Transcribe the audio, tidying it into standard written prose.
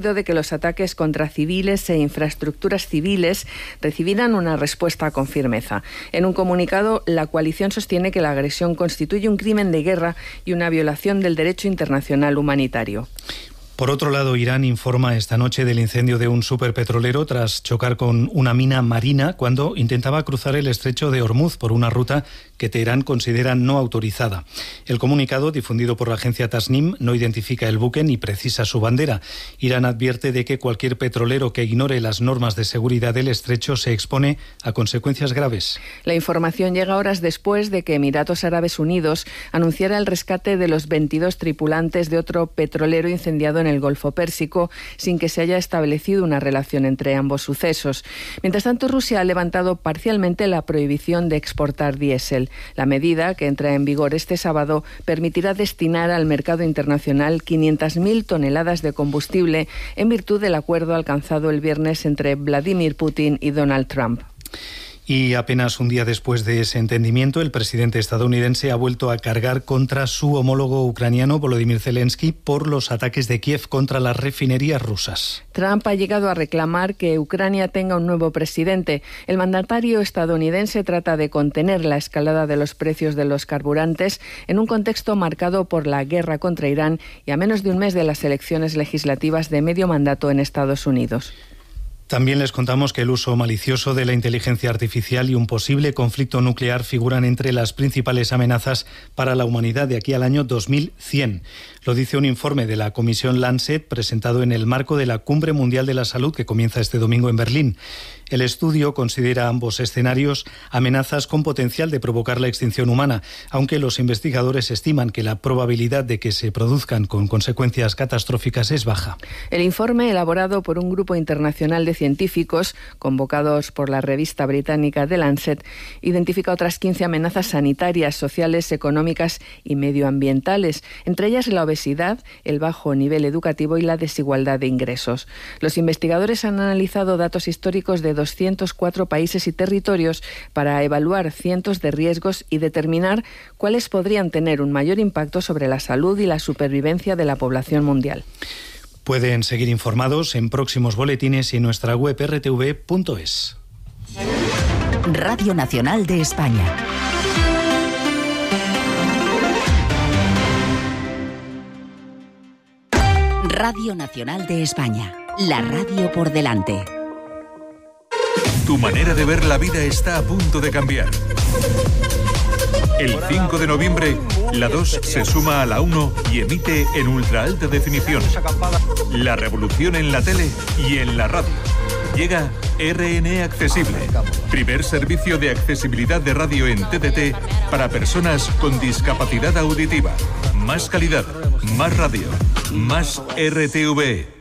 advirtió de que los ataques contra civiles e infraestructuras civiles recibirán una respuesta con firmeza. En un comunicado, la coalición sostiene que la agresión constituye un crimen de guerra y una violación del derecho internacional humanitario. Por otro lado, Irán informa esta noche del incendio de un superpetrolero tras chocar con una mina marina cuando intentaba cruzar el estrecho de Hormuz por una ruta que Teherán considera no autorizada. El comunicado, difundido por la agencia Tasnim, no identifica el buque ni precisa su bandera. Irán advierte de que cualquier petrolero que ignore las normas de seguridad del estrecho se expone a consecuencias graves. La información llega horas después de que Emiratos Árabes Unidos anunciara el rescate de los 22 tripulantes de otro petrolero incendiado en el Golfo Pérsico, sin que se haya establecido una relación entre ambos sucesos. Mientras tanto, Rusia ha levantado parcialmente la prohibición de exportar diésel. La medida, que entra en vigor este sábado, permitirá destinar al mercado internacional 500.000 toneladas de combustible en virtud del acuerdo alcanzado el viernes entre Vladimir Putin y Donald Trump. Y apenas un día después de ese entendimiento, el presidente estadounidense ha vuelto a cargar contra su homólogo ucraniano, Volodymyr Zelensky, por los ataques de Kiev contra las refinerías rusas. Trump ha llegado a reclamar que Ucrania tenga un nuevo presidente. El mandatario estadounidense trata de contener la escalada de los precios de los carburantes en un contexto marcado por la guerra contra Irán y a menos de un mes de las elecciones legislativas de medio mandato en Estados Unidos. También les contamos que el uso malicioso de la inteligencia artificial y un posible conflicto nuclear figuran entre las principales amenazas para la humanidad de aquí al año 2100. Lo dice un informe de la Comisión Lancet presentado en el marco de la Cumbre Mundial de la Salud que comienza este domingo en Berlín. El estudio considera ambos escenarios amenazas con potencial de provocar la extinción humana, aunque los investigadores estiman que la probabilidad de que se produzcan con consecuencias catastróficas es baja. El informe, elaborado por un grupo internacional de científicos convocados por la revista británica The Lancet, identifica otras 15 amenazas sanitarias, sociales, económicas y medioambientales, entre ellas la obesidad, el bajo nivel educativo y la desigualdad de ingresos. Los investigadores han analizado datos históricos de 204 países y territorios para evaluar cientos de riesgos y determinar cuáles podrían tener un mayor impacto sobre la salud y la supervivencia de la población mundial. Pueden seguir informados en próximos boletines y en nuestra web rtv.es. Radio Nacional de España. Radio Nacional de España. La radio por delante. Tu manera de ver la vida está a punto de cambiar. El 5 de noviembre, la 2 se suma a la 1 y emite en ultra alta definición. La revolución en la tele y en la radio. Llega RN Accesible, primer servicio de accesibilidad de radio en TDT para personas con discapacidad auditiva. Más calidad, más radio, más RTV.